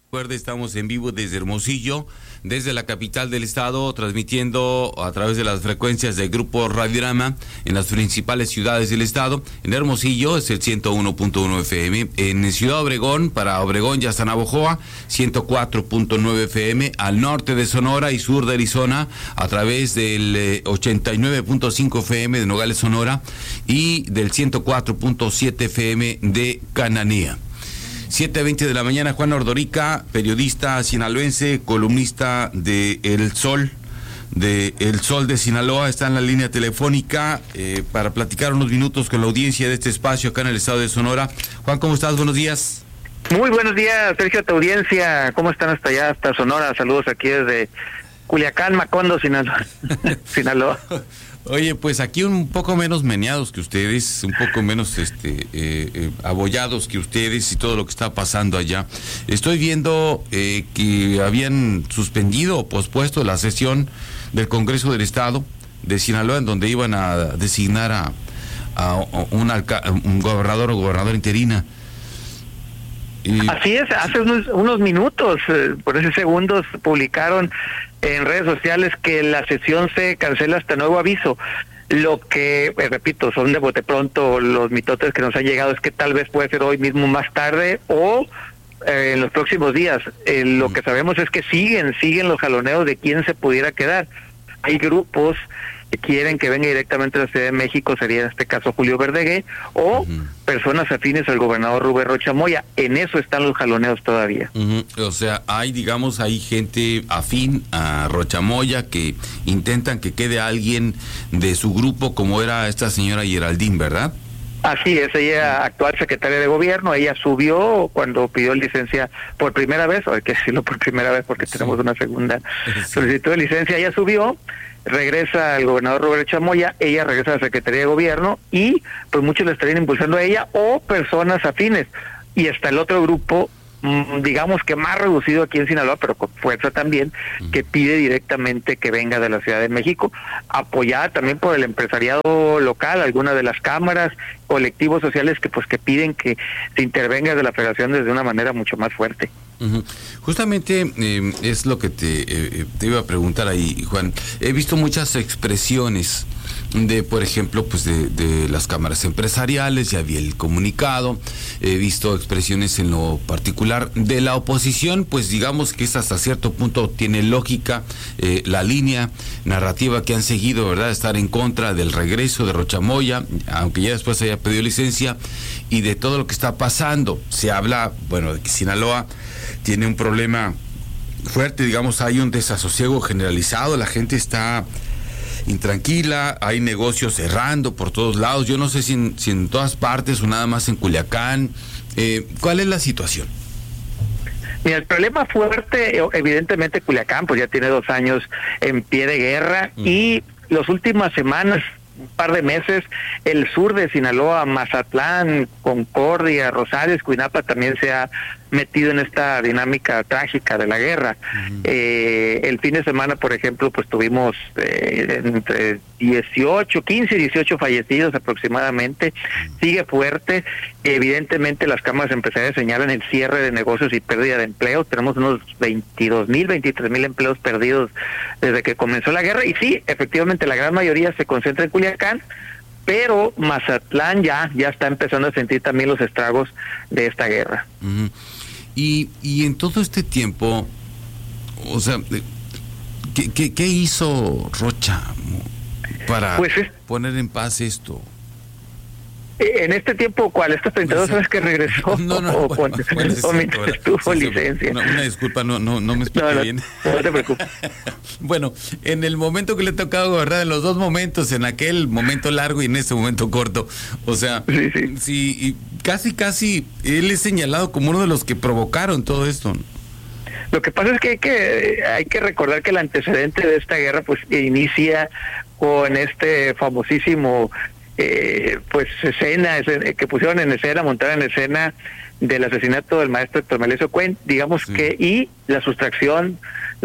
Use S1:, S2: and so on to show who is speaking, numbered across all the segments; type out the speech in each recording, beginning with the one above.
S1: Recuerde, estamos en vivo desde Hermosillo, desde la capital del estado, transmitiendo a través de las frecuencias del Grupo Radiorama en las principales ciudades del estado. En Hermosillo es el 101.1 FM, en Ciudad Obregón, para Obregón y hasta Navojoa, 104.9 FM, al norte de Sonora y sur de Arizona, a través del 89.5 FM de Nogales, Sonora, y del 104.7 FM de Cananea. 7:20 de la mañana, Juan Ordorica, periodista sinaloense, columnista de El Sol de Sinaloa, está en la línea telefónica para platicar unos minutos con la audiencia de este espacio acá en el estado de Sonora. Juan, ¿cómo estás? Buenos días.
S2: Muy buenos días, Sergio, a tu audiencia. ¿Cómo están hasta allá, hasta Sonora? Saludos aquí desde Culiacán, Macondo, Sinaloa.
S1: Oye, pues aquí un poco menos meneados que ustedes, un poco menos abollados que ustedes y todo lo que está pasando allá. Estoy viendo que habían suspendido o pospuesto la sesión del Congreso del Estado de Sinaloa, en donde iban a designar a un gobernador o gobernadora interina.
S2: Así es, hace unos minutos, por esos segundos, publicaron en redes sociales que la sesión se cancela hasta nuevo aviso. Lo que, repito, son de bote pronto los mitotes que nos han llegado, es que tal vez puede ser hoy mismo más tarde o en los próximos días. Lo que sabemos es que siguen los jaloneos de quién se pudiera quedar. Hay grupos que quieren que venga directamente a la Ciudad de México, sería en este caso Julio Verdeguer, o personas afines al gobernador Rubén Rocha Moya. En eso están los jaloneos todavía.
S1: O sea, hay gente afín a Rocha Moya que intentan que quede alguien de su grupo, como era esta señora Geraldine, ¿verdad?
S2: Así es, ella actual secretaria de gobierno, ella subió cuando pidió licencia por primera vez, o hay que decirlo por primera vez porque tenemos una segunda solicitud de licencia, ella subió, regresa al gobernador Roberto Chamoya, ella regresa a la Secretaría de Gobierno y pues muchos le estarían impulsando a ella o personas afines. Y hasta el otro grupo, digamos que más reducido aquí en Sinaloa, pero con fuerza también, que pide directamente que venga de la Ciudad de México, apoyada también por el empresariado local, algunas de las cámaras, colectivos sociales que piden que se intervenga de la Federación desde una manera mucho más fuerte.
S1: Justamente es lo que te iba a preguntar ahí, Juan. He visto muchas expresiones de, por ejemplo, pues de las cámaras empresariales, ya vi el comunicado, he visto expresiones en lo particular de la oposición, pues digamos que es hasta cierto punto tiene lógica la línea narrativa que han seguido, ¿verdad? Estar en contra del regreso de Rocha Moya, aunque ya después haya pedido licencia, y de todo lo que está pasando. Se habla, bueno, de que Sinaloa tiene un problema fuerte, digamos, hay un desasosiego generalizado, la gente está intranquila, hay negocios cerrando por todos lados. Yo no sé si en todas partes o nada más en Culiacán. ¿Cuál es la situación?
S2: Mira, el problema fuerte, evidentemente Culiacán, pues ya tiene 2 años en pie de guerra y las últimas semanas, un par de meses, el sur de Sinaloa, Mazatlán, Concordia, Rosales, Escuinapa también se ha metido en esta dinámica trágica de la guerra. El fin de semana, por ejemplo, pues tuvimos entre 15 y 18 fallecidos aproximadamente. Sigue fuerte. Evidentemente las cámaras empresariales señalan el cierre de negocios y pérdida de empleos. Tenemos unos 23,000 empleos perdidos desde que comenzó la guerra. Y sí, efectivamente la gran mayoría se concentra en Culiacán, pero Mazatlán ya está empezando a sentir también los estragos de esta guerra.
S1: Y en todo este tiempo, o sea, ¿qué hizo Rocha para poner en paz esto?
S2: En este tiempo, ¿cuál? ¿Estas 32 horas que regresó?
S1: No,
S2: tuvo licencia.
S1: Una disculpa, no me expliqué bien.
S2: No te preocupes.
S1: Bueno, en el momento que le tocaba gobernar, en los dos momentos, en aquel momento largo y en este momento corto, o sea, sí, y casi él es señalado como uno de los que provocaron todo esto, ¿no?
S2: Lo que pasa es que hay que recordar que el antecedente de esta guerra pues inicia con este famosísimo escena que pusieron en escena, montaron en escena del asesinato del maestro Héctor Melesio Cuen, digamos que, y la sustracción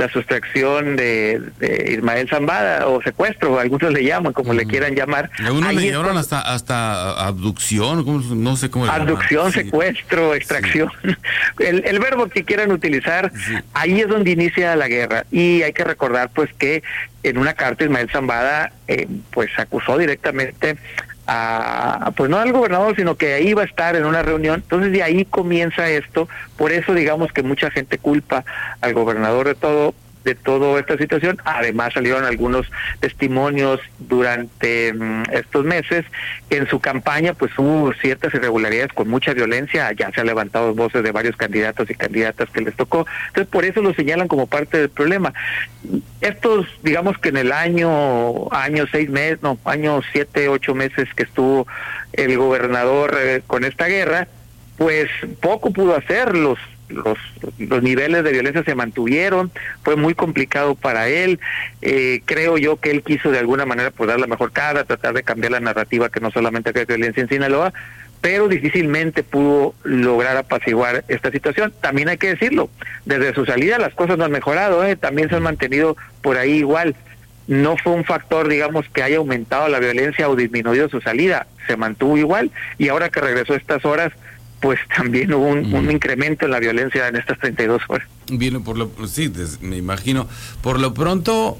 S2: de Ismael Zambada, o secuestro, algunos le llaman, como le quieran llamar.
S1: Algunos le llamaron hasta abducción, no sé cómo le llaman.
S2: Abducción, secuestro, extracción, el verbo que quieran utilizar, ahí es donde inicia la guerra. Y hay que recordar pues que en una carta Ismael Zambada pues acusó directamente pues no al gobernador, sino que ahí iba a estar en una reunión. Entonces de ahí comienza esto. Por eso digamos que mucha gente culpa al gobernador de toda esta situación. Además salieron algunos testimonios durante estos meses que en su campaña pues hubo ciertas irregularidades con mucha violencia. Ya se han levantado voces de varios candidatos y candidatas que les tocó. Entonces por eso lo señalan como parte del problema. Estos, digamos que en el año 7, 8 meses que estuvo el gobernador con esta guerra, pues poco pudo hacer. Los niveles de violencia se mantuvieron, fue muy complicado para él. Creo yo que él quiso de alguna manera pues dar la mejor cara, tratar de cambiar la narrativa, que no solamente hay violencia en Sinaloa, pero difícilmente pudo lograr apaciguar esta situación. También hay que decirlo, desde su salida las cosas no han mejorado, también se han mantenido por ahí igual. No fue un factor, digamos, que haya aumentado la violencia o disminuido su salida, se mantuvo igual, y ahora que regresó a estas horas, pues también hubo un incremento en la violencia en estas 32 horas.
S1: Viene me imagino. Por lo pronto,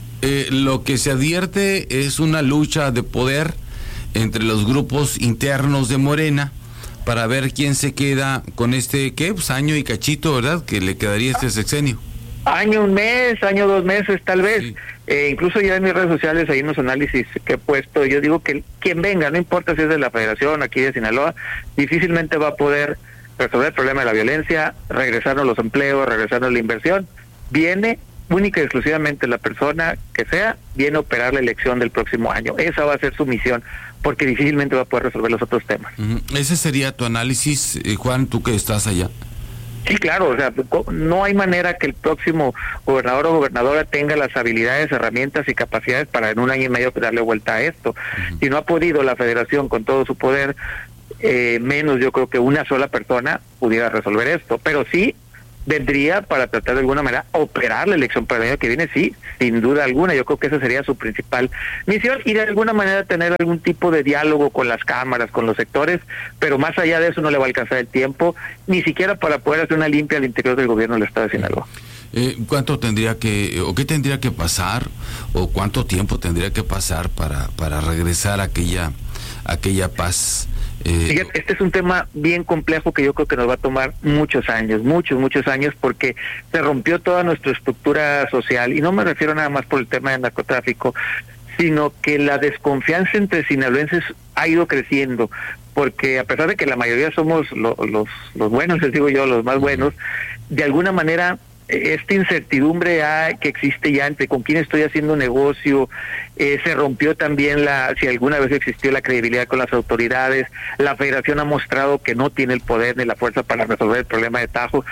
S1: lo que se advierte es una lucha de poder entre los grupos internos de Morena para ver quién se queda con pues año y cachito, ¿verdad? Que le quedaría este sexenio.
S2: Año, 2 meses tal vez. Sí. Incluso ya en mis redes sociales, hay unos análisis que he puesto, yo digo que quien venga, no importa si es de la Federación, aquí de Sinaloa, difícilmente va a poder resolver el problema de la violencia, regresarnos los empleos, regresarnos la inversión. Viene única y exclusivamente la persona que sea, viene a operar la elección del próximo año. Esa va a ser su misión, porque difícilmente va a poder resolver los otros temas.
S1: Ese sería tu análisis, Juan, tú que estás allá.
S2: Sí, claro, o sea, no hay manera que el próximo gobernador o gobernadora tenga las habilidades, herramientas y capacidades para en un año y medio darle vuelta a esto. Si no ha podido la Federación con todo su poder, menos yo creo que una sola persona pudiera resolver esto, pero sí vendría para tratar de alguna manera operar la elección para el año que viene, sí, sin duda alguna. Yo creo que esa sería su principal misión, y de alguna manera tener algún tipo de diálogo con las cámaras, con los sectores, pero más allá de eso no le va a alcanzar el tiempo, ni siquiera para poder hacer una limpia al interior del gobierno del Estado de Sinaloa.
S1: ¿Cuánto tendría que, qué tendría que pasar, o cuánto tiempo tendría que pasar para regresar a aquella paz?
S2: Fíjate, este es un tema bien complejo que yo creo que nos va a tomar muchos años, porque se rompió toda nuestra estructura social, y no me refiero nada más por el tema del narcotráfico, sino que la desconfianza entre sinaloenses ha ido creciendo, porque a pesar de que la mayoría somos los buenos, les digo yo, los más buenos, de alguna manera esta incertidumbre que existe ya entre con quién estoy haciendo negocio, se rompió también si alguna vez existió la credibilidad con las autoridades. La Federación ha mostrado que no tiene el poder ni la fuerza para resolver el problema de Tajo.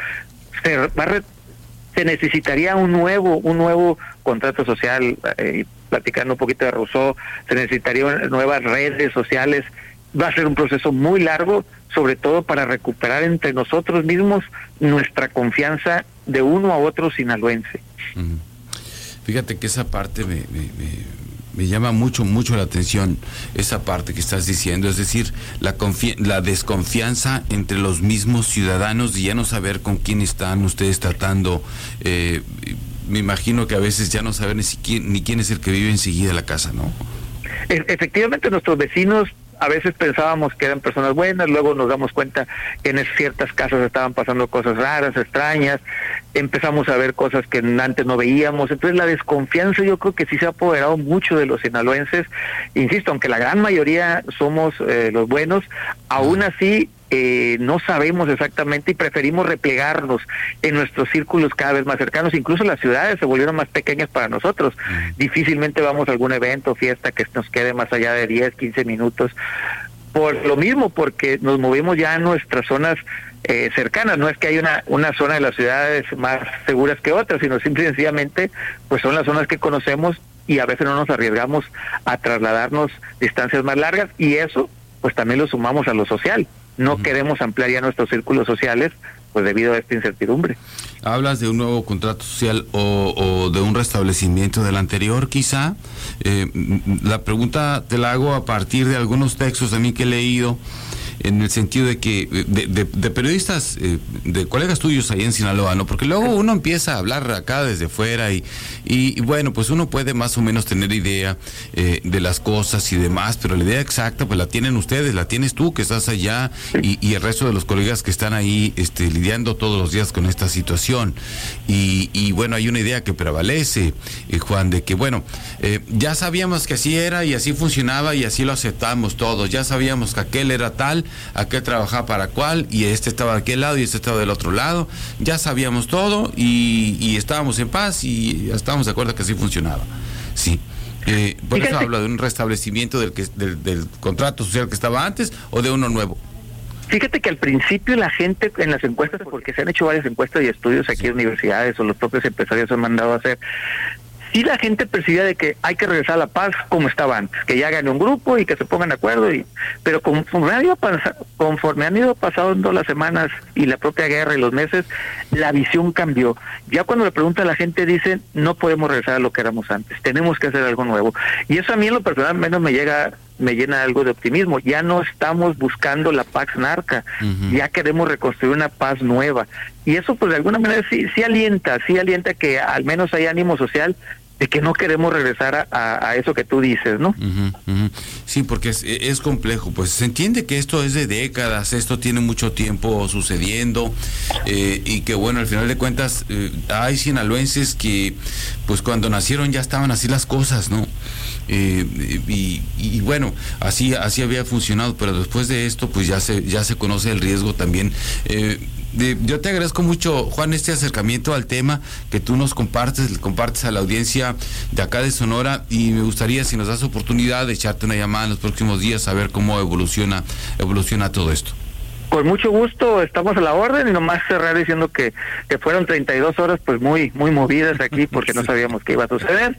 S2: Se necesitaría un nuevo contrato social, platicando un poquito de Rousseau, se necesitarían nuevas redes sociales. Va a ser un proceso muy largo, sobre todo para recuperar entre nosotros mismos nuestra confianza de uno a otro sinaloense.
S1: Fíjate que esa parte me llama mucho la atención, esa parte que estás diciendo, es decir, la desconfianza entre los mismos ciudadanos y ya no saber con quién están ustedes tratando. Me imagino que a veces ya no saben ni quién es el que vive enseguida de la casa, ¿no?
S2: Efectivamente, nuestros vecinos a veces pensábamos que eran personas buenas, luego nos damos cuenta que en ciertas casas estaban pasando cosas raras, extrañas, empezamos a ver cosas que antes no veíamos. Entonces la desconfianza yo creo que sí se ha apoderado mucho de los sinaloenses. Insisto, aunque la gran mayoría somos los buenos, aún así no sabemos exactamente y preferimos replegarnos en nuestros círculos cada vez más cercanos. Incluso las ciudades se volvieron más pequeñas para nosotros. Difícilmente vamos a algún evento, fiesta que nos quede más allá de 10, 15 minutos. Por lo mismo, porque nos movemos ya a nuestras zonas cercanas. No es que haya una zona de las ciudades más seguras que otras, sino simple y sencillamente pues son las zonas que conocemos, y a veces no nos arriesgamos a trasladarnos distancias más largas, y eso pues también lo sumamos a lo social. no queremos ampliar ya nuestros círculos sociales, pues debido a esta incertidumbre.
S1: ¿Hablas de un nuevo contrato social o de un restablecimiento del anterior, quizá? La pregunta te la hago a partir de algunos textos también que he leído, en el sentido de que de periodistas, de colegas tuyos ahí en Sinaloa, ¿no? Porque luego uno empieza a hablar acá desde fuera y bueno, pues uno puede más o menos tener idea de las cosas y demás, pero la idea exacta pues la tienen ustedes, la tienes tú que estás allá y el resto de los colegas que están ahí lidiando todos los días con esta situación. Y bueno, hay una idea que prevalece, Juan, de que bueno, ya sabíamos que así era y así funcionaba y así lo aceptamos todos, ya sabíamos que aquel era tal, aquel trabajaba para cuál, y este estaba de aquel lado y este estaba del otro lado, ya sabíamos todo y estábamos en paz y estábamos de acuerdo que así funcionaba. Sí. Por eso hablo de un restablecimiento del contrato social que estaba antes o de uno nuevo.
S2: Fíjate que al principio la gente en las encuestas, porque se han hecho varias encuestas y estudios aquí en universidades o los propios empresarios han mandado a hacer, sí la gente percibía de que hay que regresar a la paz como estaba antes, que ya gane un grupo y que se pongan de acuerdo, pero conforme han ido pasando las semanas y la propia guerra y los meses, la visión cambió. Ya cuando le pregunta a la gente dicen, no podemos regresar a lo que éramos antes, tenemos que hacer algo nuevo. Y eso a mí en lo personal menos me llena algo de optimismo. Ya no estamos buscando la Pax Narca, ya queremos reconstruir una paz nueva. Y eso pues de alguna manera sí alienta que al menos hay ánimo social de que no queremos regresar a eso que tú dices, ¿no?
S1: Sí, porque es complejo, pues se entiende que esto es de décadas, esto tiene mucho tiempo sucediendo, y que bueno, al final de cuentas hay sinaloenses que pues cuando nacieron ya estaban así las cosas, ¿no? Y bueno, así había funcionado, pero después de esto pues ya se conoce el riesgo también. Yo te agradezco mucho, Juan, este acercamiento al tema que tú nos compartes a la audiencia de acá de Sonora, y me gustaría, si nos das oportunidad, de echarte una llamada en los próximos días a ver cómo evoluciona todo esto.
S2: Con mucho gusto, estamos a la orden, y nomás cerrar diciendo que fueron 32 horas pues muy movidas aquí porque no sabíamos qué iba a suceder,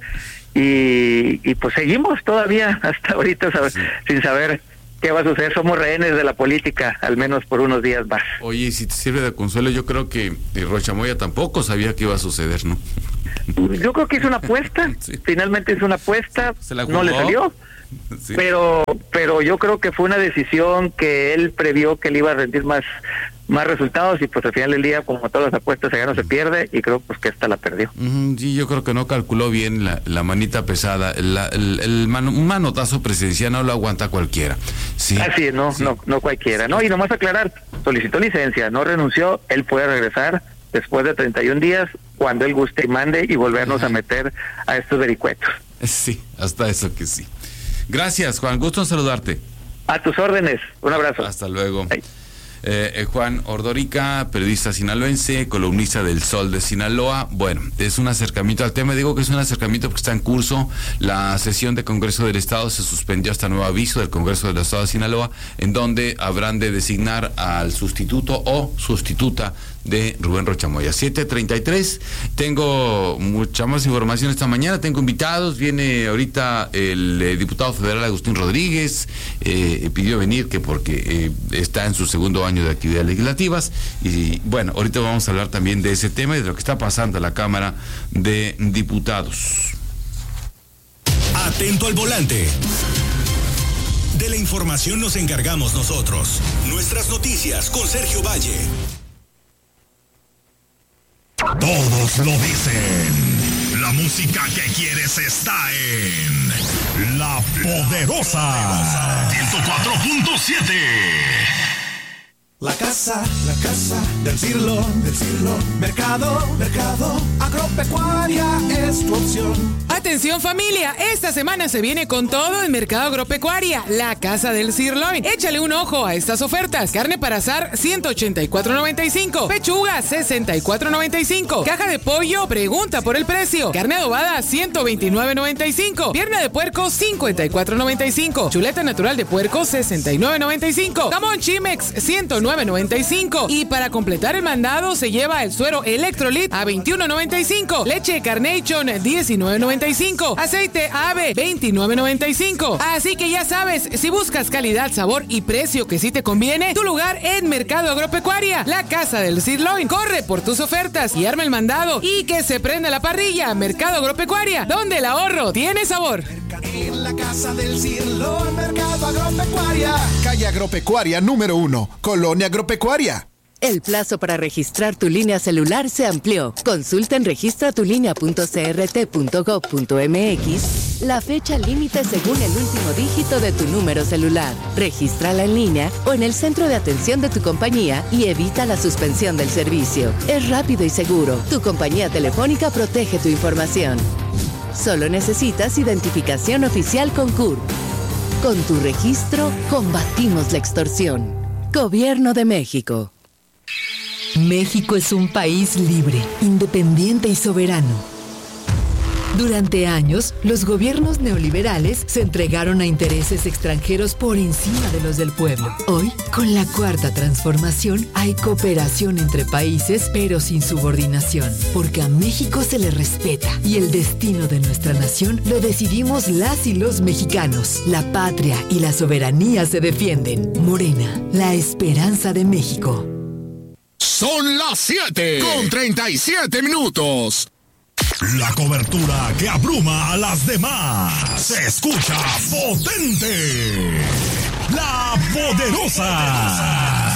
S2: y pues seguimos todavía hasta ahorita sin saber qué va a suceder. Somos rehenes de la política, al menos por unos días más.
S1: Oye, si te sirve de consuelo, yo creo que Rocha Moya tampoco sabía qué iba a suceder, ¿no?
S2: Yo creo que hizo una apuesta, sí. Finalmente hizo una apuesta, no le salió, sí. pero yo creo que fue una decisión que él previó que le iba a rendir más resultados, y pues al final del día, como todas las apuestas, ya no se pierde, y creo pues que esta la perdió.
S1: Sí, yo creo que no calculó bien la manita pesada, un manotazo presidencial no lo aguanta cualquiera. Sí.
S2: Así es, no cualquiera, ¿no? Y nomás aclarar, solicitó licencia, no renunció, él puede regresar después de 31 días, cuando él guste y mande, y volvernos a meter a estos vericuetos.
S1: Sí, hasta eso que sí. Gracias, Juan, gusto en saludarte.
S2: A tus órdenes, un abrazo.
S1: Hasta luego.
S2: Bye.
S1: Juan Ordorica, periodista sinaloense, columnista del Sol de Sinaloa. Bueno, es un acercamiento al tema. Digo que es un acercamiento porque está en curso la sesión de Congreso del Estado. Se suspendió hasta nuevo aviso del Congreso del Estado de Sinaloa, en donde habrán de designar al sustituto o sustituta de Rubén Rocha Moya. 7:33. Tengo mucha más información esta mañana. Tengo invitados. Viene ahorita el diputado federal Agustín Rodríguez. Pidió venir porque está en su segundo año de actividades legislativas. Y bueno, ahorita vamos a hablar también de ese tema y de lo que está pasando en la Cámara de Diputados.
S3: Atento al volante. De la información nos encargamos nosotros. Nuestras noticias con Sergio Valle. Todos lo dicen. La música que quieres está en La Poderosa 104.7.
S4: La casa del siglo, mercado, agropecuaria es tu opción.
S5: Atención familia, esta semana se viene con todo en Mercado Agropecuaria, la casa del sirloin. Échale un ojo a estas ofertas. Carne para asar, 184.95. Pechuga, 64.95. Caja de pollo, pregunta por el precio. Carne adobada, 129.95. Pierna de puerco, 54.95. Chuleta natural de puerco, 69.95. Jamón Chimex, 109.95. $19.95. Y para completar el mandado se lleva el suero Electrolit a $21.95. Leche Carnation, $19.95. Aceite Ave, $29.95. Así que ya sabes, si buscas calidad, sabor y precio que sí te conviene, tu lugar en Mercado Agropecuaria, la casa del sirloin. Corre por tus ofertas y arma el mandado y que se prenda la parrilla. Mercado Agropecuaria, donde el ahorro tiene sabor.
S4: En la casa del sirloin, Mercado Agropecuaria.
S6: Calle Agropecuaria número 1, Colonia Agropecuaria.
S7: El plazo para registrar tu línea celular se amplió. Consulta en registratulinea.crt.gov.mx la fecha límite según el último dígito de tu número celular. Regístrala en línea o en el centro de atención de tu compañía y evita la suspensión del servicio. Es rápido y seguro. Tu compañía telefónica protege tu información. Solo necesitas identificación oficial con CURP. Con tu registro, combatimos la extorsión. Gobierno de México.
S8: México es un país libre, independiente y soberano. Durante años, los gobiernos neoliberales se entregaron a intereses extranjeros por encima de los del pueblo. Hoy, con la Cuarta Transformación, hay cooperación entre países, pero sin subordinación, porque a México se le respeta y el destino de nuestra nación lo decidimos las y los mexicanos. La patria y la soberanía se defienden. Morena, la esperanza de México.
S9: Son las 7:37.
S3: La cobertura que abruma a las demás. Se escucha potente. La Poderosa.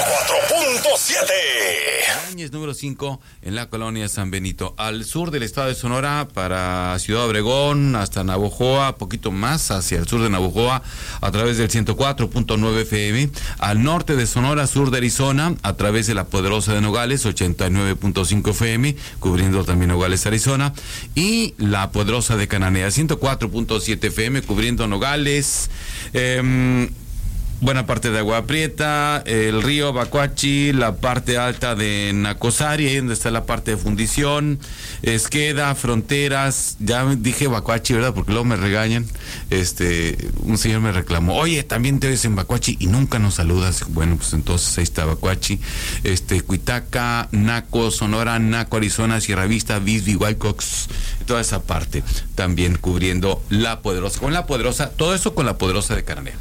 S3: 104.7.
S1: Áñez número 5 en la colonia San Benito, al sur del estado de Sonora, para Ciudad Obregón, hasta Navojoa, poquito más hacia el sur de Navojoa, a través del 104.9 FM, al norte de Sonora, sur de Arizona, a través de la Poderosa de Nogales, 89.5 FM, cubriendo también Nogales, Arizona, y la Poderosa de Cananea, 104.7 FM, cubriendo Nogales, buena parte de Agua Prieta, el río Bacuachi, la parte alta de Nacosari, ahí donde está la parte de fundición, Esqueda, Fronteras, ya dije Bacuachi, ¿verdad? Porque luego me regañan, un señor me reclamó, oye, también te ves en Bacuachi y nunca nos saludas. Bueno, pues entonces ahí está Bacuachi, Cuitaca, Naco, Sonora, Naco, Arizona, Sierra Vista, Bisbee, Whitecox, toda esa parte, también cubriendo la Poderosa, con la Poderosa, todo eso con la Poderosa de Cananea.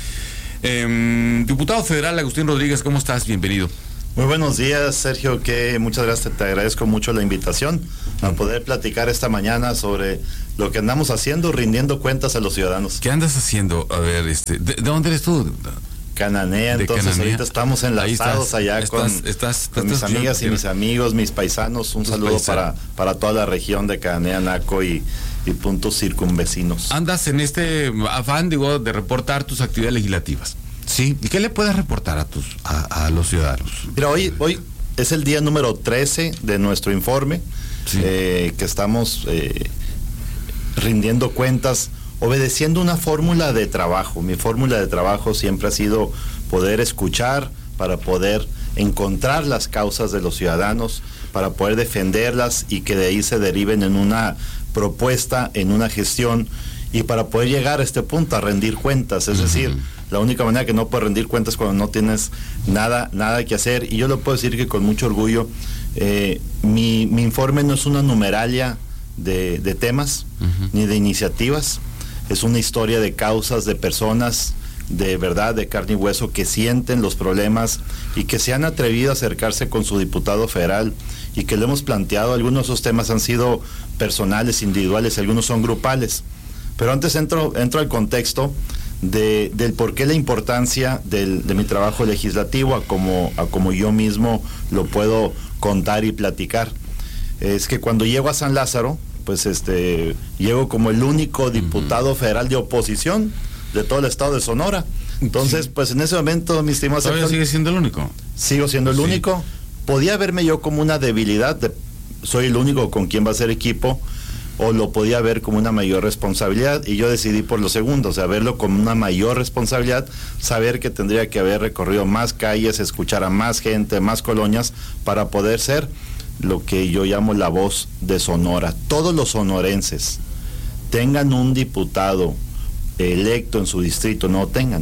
S1: Diputado federal Agustín Rodríguez, ¿cómo estás? Bienvenido.
S10: Muy buenos días, Sergio, muchas gracias, te agradezco mucho la invitación a poder platicar esta mañana sobre lo que andamos haciendo, rindiendo cuentas a los ciudadanos.
S1: ¿Qué andas haciendo? A ver, ¿de dónde eres tú?
S10: Cananea, entonces Cananea. Ahorita estamos enlazados allá con mis amigas y mis amigos, mis paisanos, un saludo para toda la región de Cananea, Naco y puntos circunvecinos.
S1: Andas en este afán, de reportar tus actividades legislativas, ¿sí? ¿Y qué le puedes reportar a los ciudadanos?
S10: Mira, hoy es el día número 13 de nuestro informe, sí. Que estamos rindiendo cuentas, obedeciendo una fórmula de trabajo. Mi fórmula de trabajo siempre ha sido poder escuchar para poder encontrar las causas de los ciudadanos, para poder defenderlas y que de ahí se deriven en una propuesta, en una gestión, y para poder llegar a este punto, a rendir cuentas. Es decir, la única manera que no puedes rendir cuentas cuando no tienes nada que hacer. Y yo lo puedo decir que con mucho orgullo, mi informe no es una numeralia de temas, ni de iniciativas. Es una historia de causas, de personas de verdad, de carne y hueso, que sienten los problemas y que se han atrevido a acercarse con su diputado federal y que le hemos planteado. Algunos de esos temas han sido personales, individuales, algunos son grupales. Pero antes entro al contexto del por qué la importancia de mi trabajo legislativo a como yo mismo lo puedo contar y platicar. Es que cuando llego a San Lázaro, pues llego como el único diputado federal de oposición de todo el estado de Sonora. Entonces, pues en ese momento, mi estimado
S1: ¿todavía sigue siendo el único?
S10: Sigo siendo el único. Podía verme yo como una debilidad, soy el único con quien va a ser equipo, o lo podía ver como una mayor responsabilidad, y yo decidí por lo segundo, o sea, verlo como una mayor responsabilidad, saber que tendría que haber recorrido más calles, escuchar a más gente, más colonias, para poder ser lo que yo llamo la voz de Sonora. Todos los sonorenses tengan un diputado electo en su distrito, no tengan,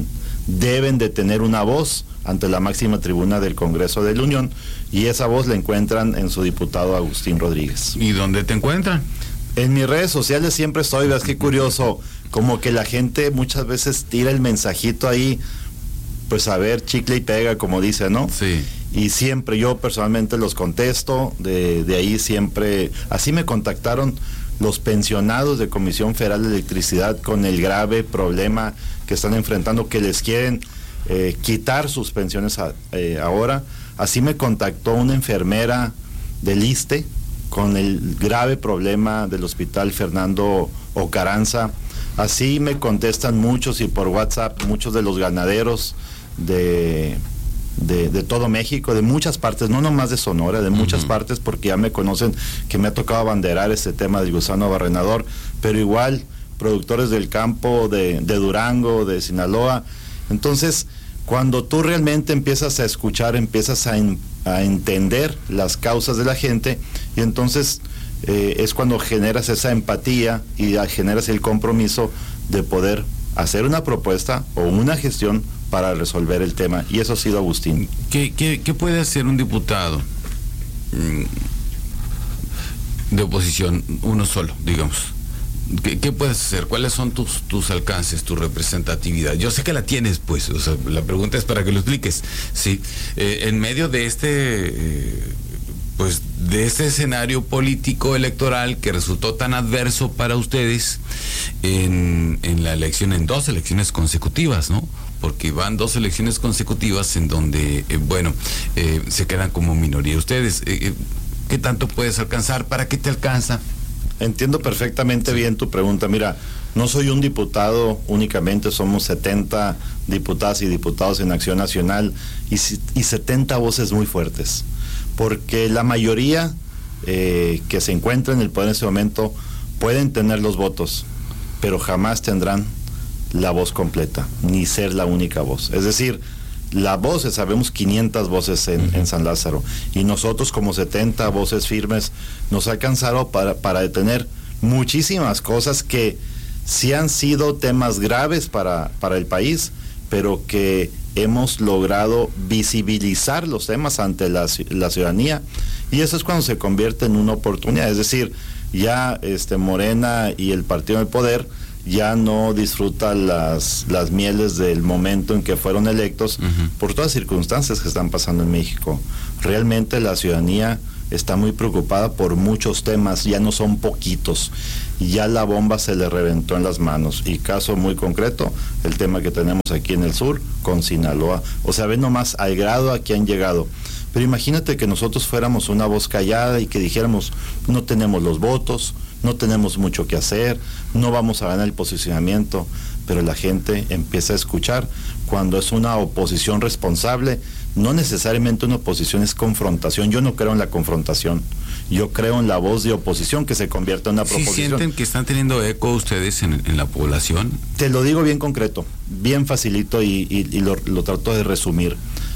S10: deben de tener una voz ante la máxima tribuna del Congreso de la Unión, y esa voz la encuentran en su diputado Agustín Rodríguez.
S1: ¿Y dónde te encuentran?
S10: En mis redes sociales siempre estoy, ves qué curioso, como que la gente muchas veces tira el mensajito ahí, pues a ver, chicle y pega, como dice, ¿no?
S1: Sí.
S10: Y siempre yo personalmente los contesto, de ahí siempre, así me contactaron los pensionados de Comisión Federal de Electricidad con el grave problema que están enfrentando, que les quieren quitar sus pensiones ahora. Así me contactó una enfermera del ISSSTE con el grave problema del Hospital Fernando Ocaranza. Así me contestan muchos, y por WhatsApp, muchos de los ganaderos de todo México, de muchas partes, no nomás de Sonora, de muchas partes, porque ya me conocen que me ha tocado abanderar este tema del gusano barrenador, pero igual productores del campo de Durango, de Sinaloa. Entonces, cuando tú realmente empiezas a escuchar, empiezas a entender las causas de la gente, y entonces es cuando generas esa empatía y generas el compromiso de poder hacer una propuesta o una gestión para resolver el tema, y eso ha sido Agustín.
S1: ¿Qué puede hacer un diputado de oposición, uno solo, digamos? ¿Qué puedes hacer? ¿Cuáles son tus alcances, tu representatividad? Yo sé que la tienes, pues, o sea, la pregunta es para que lo expliques. Sí, en medio de de este escenario político electoral que resultó tan adverso para ustedes en la elección, en 2 elecciones consecutivas, ¿no? Porque van 2 elecciones consecutivas en donde, se quedan como minoría ustedes. ¿Qué tanto puedes alcanzar? ¿Para qué te alcanza?
S10: Entiendo perfectamente bien tu pregunta. Mira, no soy un diputado únicamente, somos 70 diputadas y diputados en Acción Nacional y 70 voces muy fuertes, porque la mayoría que se encuentra en el poder en este momento pueden tener los votos, pero jamás tendrán la voz completa, ni ser la única voz. Es decir, las voces, sabemos 500 voces en San Lázaro, y nosotros como 70 voces firmes nos ha alcanzado para detener muchísimas cosas que sí han sido temas graves para el país, pero que hemos logrado visibilizar los temas ante la ciudadanía, y eso es cuando se convierte en una oportunidad. Es decir, ya Morena y el partido del poder ya no disfruta las mieles del momento en que fueron electos, por todas las circunstancias que están pasando en México. Realmente la ciudadanía está muy preocupada por muchos temas, ya no son poquitos, y ya la bomba se le reventó en las manos. Y caso muy concreto, el tema que tenemos aquí en el sur con Sinaloa. O sea, ven nomás al grado a que han llegado. Pero imagínate que nosotros fuéramos una voz callada y que dijéramos, no tenemos los votos, no tenemos mucho que hacer, no vamos a ganar el posicionamiento, pero la gente empieza a escuchar cuando es una oposición responsable. No necesariamente una oposición es confrontación. Yo no creo en la confrontación, yo creo en la voz de oposición que se convierta en una proposición.
S1: ¿Sí sienten que están teniendo eco ustedes en la población?
S10: Te lo digo bien concreto, bien facilito, y lo trato de resumir.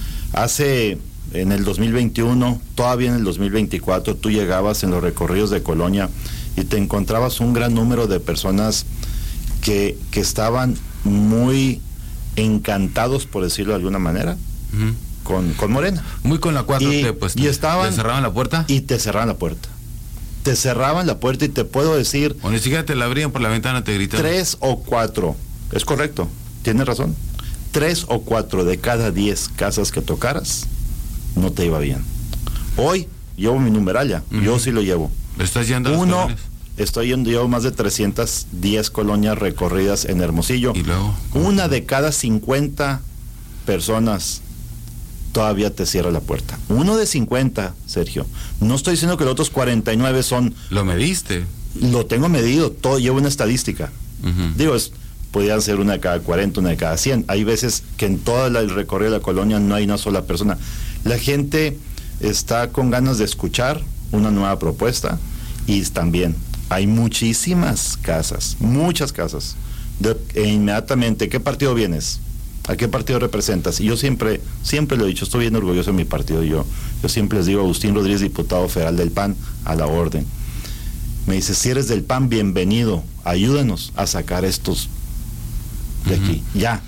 S10: En el 2021, todavía en el 2024, tú llegabas en los recorridos de Colonia y te encontrabas un gran número de personas que estaban muy encantados, por decirlo de alguna manera, con Morena.
S1: Muy con la 4T, pues.
S10: Y estaban...
S1: ¿Te cerraban la puerta?
S10: Y te cerraban la puerta. Te cerraban la puerta, y te puedo decir...
S1: O ni siquiera te la abrían por la ventana, te gritaban.
S10: 3 o 4, es correcto, tienes razón. 3 o 4 de cada 10 casas que tocaras, no te iba bien. Hoy llevo mi numeral ya, yo sí lo llevo.
S1: ¿Estás yendo a las colonias?
S10: Estoy yendo, llevo más de 310 colonias recorridas en Hermosillo.
S1: ¿Y luego?
S10: Una de cada 50 personas todavía te cierra la puerta. 1 de 50, Sergio. No estoy diciendo que los otros 49 son...
S1: ¿Lo mediste?
S10: Lo tengo medido, todo, llevo una estadística. Digo, podrían ser 1 de cada 40, 1 de cada 100. Hay veces que en todo el recorrido de la colonia no hay una sola persona. La gente está con ganas de escuchar una nueva propuesta, y también hay muchísimas casas, muchas casas. Inmediatamente, ¿qué partido vienes? ¿A qué partido representas? Y yo siempre lo he dicho, estoy bien orgulloso de mi partido. Yo siempre les digo, Agustín Rodríguez, diputado federal del PAN, a la orden. Me dice, si eres del PAN, bienvenido, ayúdanos a sacar estos de aquí, ya.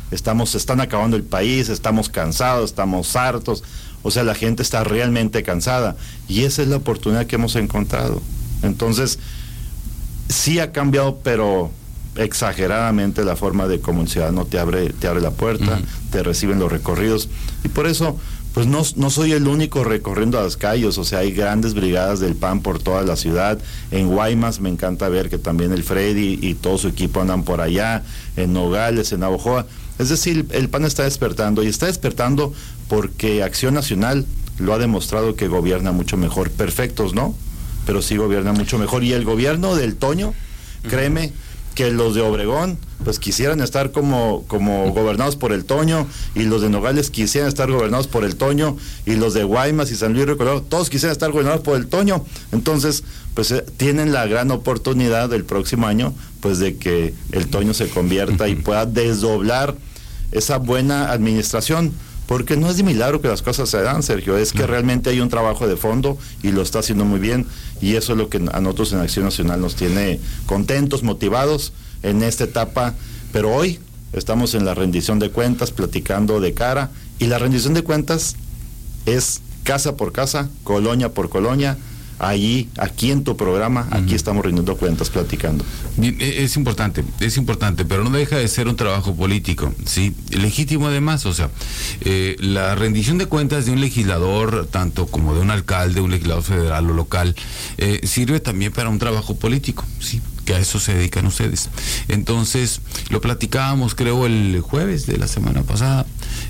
S10: están acabando el país, estamos cansados, estamos hartos, o sea, la gente está realmente cansada, y esa es la oportunidad que hemos encontrado. Entonces, sí ha cambiado, pero exageradamente la forma de cómo el ciudadano te abre la puerta, te reciben los recorridos, y por eso pues no soy el único recorriendo las calles, o sea, hay grandes brigadas del PAN por toda la ciudad. En Guaymas me encanta ver que también el Freddy y todo su equipo andan por allá, en Nogales, en Navojoa. Es decir, el PAN está despertando, y está despertando porque Acción Nacional lo ha demostrado que gobierna mucho mejor. Perfectos, ¿no? Pero sí gobierna mucho mejor. Y el gobierno del Toño, créeme que los de Obregón pues quisieran estar como gobernados por el Toño, y los de Nogales quisieran estar gobernados por el Toño, y los de Guaymas y San Luis Río Colorado, todos quisieran estar gobernados por el Toño. Entonces pues tienen la gran oportunidad el próximo año pues de que el Toño se convierta y pueda desdoblar esa buena administración, porque no es de milagro que las cosas se dan, Sergio, es que realmente hay un trabajo de fondo y lo está haciendo muy bien, y eso es lo que a nosotros en Acción Nacional nos tiene contentos, motivados en esta etapa. Pero hoy estamos en la rendición de cuentas, platicando de cara, y la rendición de cuentas es casa por casa, colonia por colonia. Aquí en tu programa, aquí estamos rindiendo cuentas, platicando.
S1: Es importante, pero no deja de ser un trabajo político, ¿sí? Legítimo además, o sea, la rendición de cuentas de un legislador, tanto como de un alcalde, un legislador federal o local, sirve también para un trabajo político, ¿sí? Que a eso se dedican ustedes. Entonces, lo platicábamos, creo, el jueves de la semana pasada.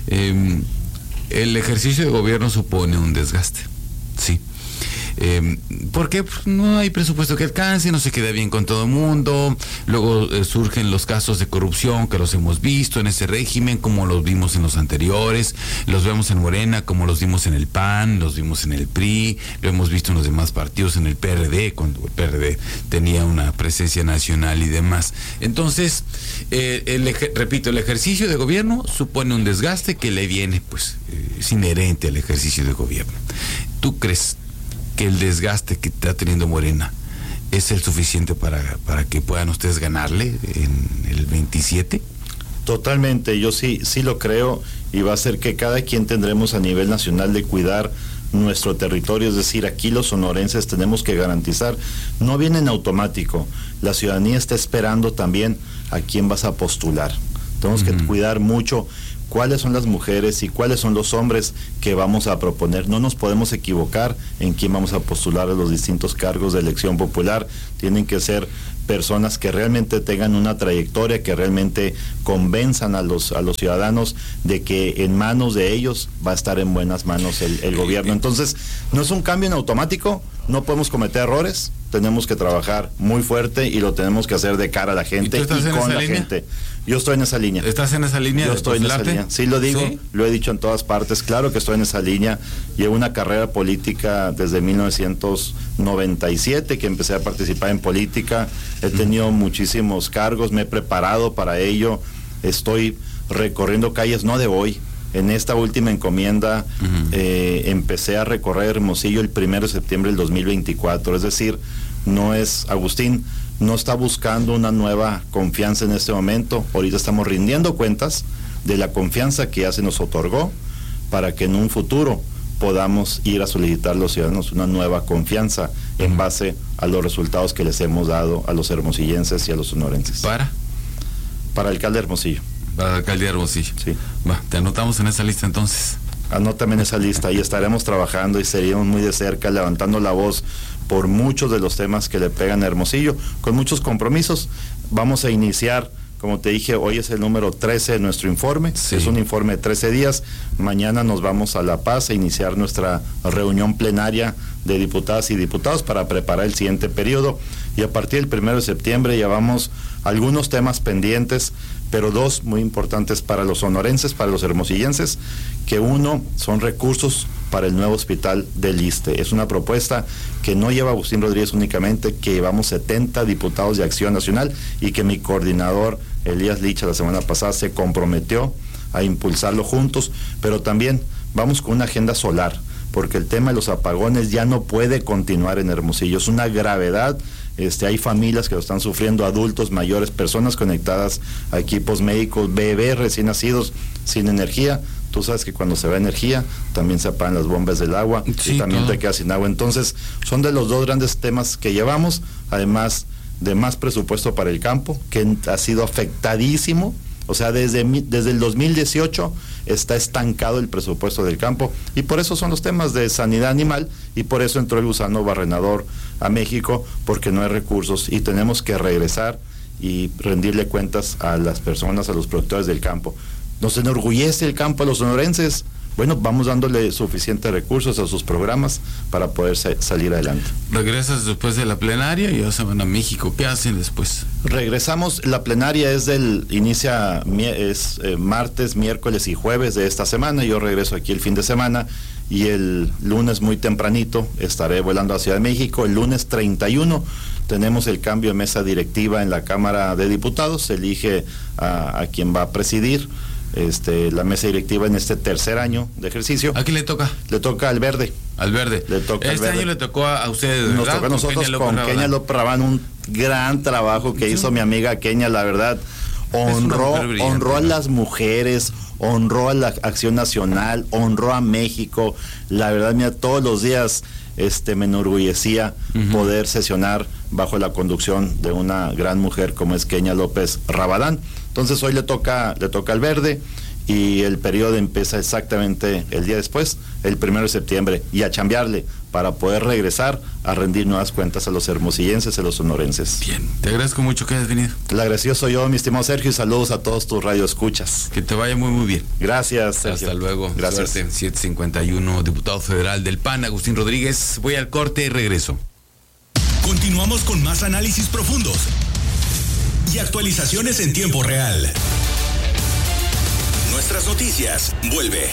S1: El ejercicio de gobierno supone un desgaste, ¿sí? Porque no hay presupuesto que alcance, no se queda bien con todo el mundo, luego surgen los casos de corrupción que los hemos visto en ese régimen, como los vimos en los anteriores, los vemos en Morena, como los vimos en el PAN, los vimos en el PRI, lo hemos visto en los demás partidos, en el PRD, cuando el PRD tenía una presencia nacional y demás. Entonces, repito, el ejercicio de gobierno supone un desgaste que le viene, pues, es inherente al ejercicio de gobierno. ¿Tú crees que el desgaste que está teniendo Morena es el suficiente para que puedan ustedes ganarle en el 27?
S10: Totalmente, yo sí lo creo, y va a ser que cada quien tendremos a nivel nacional de cuidar nuestro territorio, es decir, aquí los sonorenses tenemos que garantizar, no viene en automático, la ciudadanía está esperando también a quién vas a postular, tenemos que cuidar mucho cuáles son las mujeres y cuáles son los hombres que vamos a proponer. No nos podemos equivocar en quién vamos a postular a los distintos cargos de elección popular. Tienen que ser personas que realmente tengan una trayectoria, que realmente convenzan a los ciudadanos de que en manos de ellos va a estar en buenas manos el gobierno. Entonces, no es un cambio en automático, no podemos cometer errores, tenemos que trabajar muy fuerte y lo tenemos que hacer de cara a la gente y con la gente. Yo estoy en esa línea.
S1: ¿Estás en esa línea?
S10: Yo estoy en esa línea. Sí lo digo, ¿sí? Lo he dicho en todas partes. Claro que estoy en esa línea. Llevo una carrera política desde 1997 que empecé a participar en política. He tenido muchísimos cargos, me he preparado para ello. Estoy recorriendo calles, no de hoy. En esta última encomienda empecé a recorrer Hermosillo el 1 de septiembre del 2024. Es decir, no es Agustín. No está buscando una nueva confianza en este momento. Ahorita estamos rindiendo cuentas de la confianza que ya se nos otorgó para que en un futuro podamos ir a solicitar a los ciudadanos una nueva confianza en base a los resultados que les hemos dado a los hermosillenses y a los sonorenses.
S1: ¿Para
S10: alcalde de Hermosillo.
S1: Para el alcalde de Hermosillo.
S10: Sí.
S1: Va, te anotamos en esa lista entonces.
S10: Anótame en esa lista y estaremos trabajando y seguiremos muy de cerca, levantando la voz por muchos de los temas que le pegan a Hermosillo, con muchos compromisos. Vamos a iniciar, como te dije, hoy es el número 13 de nuestro informe, sí. Es un informe de 13 días, mañana nos vamos a La Paz a iniciar nuestra reunión plenaria de diputadas y diputados para preparar el siguiente periodo, y a partir del 1 de septiembre llevamos algunos temas pendientes, pero dos muy importantes para los sonorenses, para los hermosillenses, que uno son recursos para el nuevo hospital del ISSSTE. Es una propuesta que no lleva Agustín Rodríguez únicamente, que llevamos 70 diputados de Acción Nacional y que mi coordinador Elías Licha la semana pasada se comprometió a impulsarlo juntos, pero también vamos con una agenda solar, porque el tema de los apagones ya no puede continuar en Hermosillo. Es una gravedad Hay familias que lo están sufriendo, adultos, mayores, personas conectadas a equipos médicos, bebés recién nacidos sin energía. Tú sabes que cuando se va energía, también se apagan las bombas del agua, sí, y también te quedas sin agua. Entonces, son de los dos grandes temas que llevamos, además de más presupuesto para el campo, que ha sido afectadísimo. O sea, desde el 2018 está estancado el presupuesto del campo, y por eso son los temas de sanidad animal, y por eso entró el gusano barrenador a México, porque no hay recursos y tenemos que regresar y rendirle cuentas a las personas, a los productores del campo. Nos enorgullece el campo a los sonorenses. Bueno, vamos dándole suficientes recursos a sus programas para poder salir adelante.
S1: ¿Regresas después de la plenaria y ya se van a México? ¿Qué hacen después?
S10: Regresamos, la plenaria inicia martes, miércoles y jueves de esta semana. Yo regreso aquí el fin de semana y el lunes muy tempranito estaré volando a Ciudad de México. El lunes 31 tenemos el cambio de mesa directiva en la Cámara de Diputados. Se elige a quien va a presidir la mesa directiva en este tercer año de ejercicio.
S1: ¿A quién le toca?
S10: Le toca al Verde.
S1: Al Verde.
S10: Le toca
S1: este
S10: al Verde.
S1: año le tocó a ustedes,
S10: Nos
S1: ¿verdad?
S10: tocó a nosotros con Kenia López Rabán, un gran trabajo que hizo mi amiga Kenia, la verdad. Honró a las mujeres, honró a la Acción Nacional, honró a México. La verdad, mira, todos los días me enorgullecía poder sesionar bajo la conducción de una gran mujer como es Kenia López Rabadán. Entonces hoy le toca al Verde, y el periodo empieza exactamente el día después, el 1 de septiembre, y a chambearle para poder regresar a rendir nuevas cuentas a los hermosillenses y a los sonorenses.
S1: Bien, te agradezco mucho que hayas venido.
S10: El agradecido soy yo, mi estimado Sergio, y saludos a todos tus radioescuchas.
S1: Que te vaya muy bien.
S10: Gracias, Sergio.
S1: Hasta luego.
S10: Gracias.
S1: Suerte. 751, diputado federal del PAN, Agustín Rodríguez. Voy al corte y regreso.
S3: Continuamos con más análisis profundos y actualizaciones en tiempo real. Nuestras noticias. Vuelve.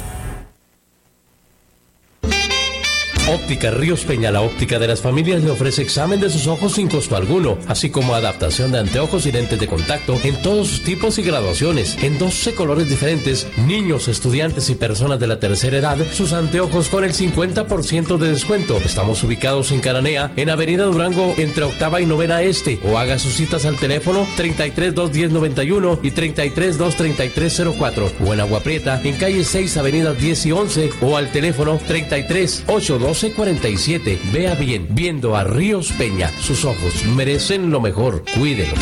S11: Óptica Ríos Peña, la óptica de las familias, le ofrece examen de sus ojos sin costo alguno, así como adaptación de anteojos y lentes de contacto en todos sus tipos y graduaciones, en 12 colores diferentes. Niños, estudiantes y personas de la tercera edad, sus anteojos con el 50% de descuento. Estamos ubicados en Cananea, en Avenida Durango, entre Octava y Novena Este, o haga sus citas al teléfono 33-210-91 y 33-233-04, o en Agua Prieta, en calle 6, Avenida 10 y 11, o al teléfono 33-812-47. Vea bien, viendo a Ríos Peña, sus ojos merecen lo mejor, cuídelos.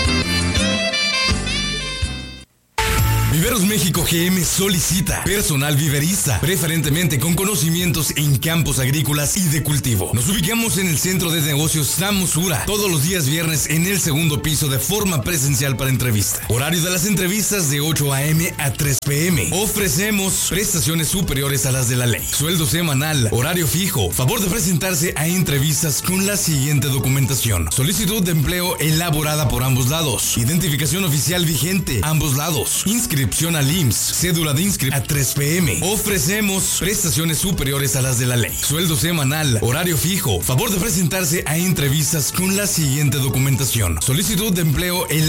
S12: Viveros México GM solicita personal viverista, preferentemente con conocimientos en campos agrícolas y de cultivo. Nos ubicamos en el Centro de Negocios Samosura, todos los días viernes en el segundo piso de forma presencial para entrevista. Horario de las entrevistas de 8 a.m. a 3 p.m. Ofrecemos prestaciones superiores a las de la ley. Sueldo semanal, horario fijo, favor de presentarse a entrevistas con la siguiente documentación: solicitud de empleo elaborada por ambos lados, identificación oficial vigente, ambos lados, inscripción al IMSS, cédula de inscripción a 3 p.m. Ofrecemos prestaciones superiores a las de la ley. Sueldo semanal, horario fijo, favor de presentarse a entrevistas con la siguiente documentación: solicitud de empleo elaborada